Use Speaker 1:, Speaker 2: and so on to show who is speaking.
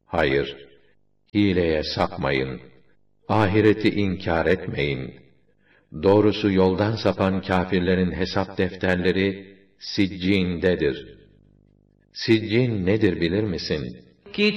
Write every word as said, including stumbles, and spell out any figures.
Speaker 1: Hayır, hileye sapmayın, ahireti inkar etmeyin. Doğrusu yoldan sapan kâfirlerin hesap defterleri Siccin'dedir. Siccin nedir bilir misin?